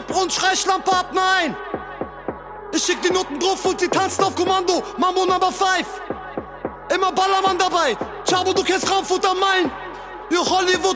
ab und schrei Schlampe ab, nein. Ich schick die Noten drauf und sie tanzen auf Kommando. Mambo Number 5. Immer Ballermann dabei. Chabo, du kennst Frankfurt am Main. Ihr Hollywood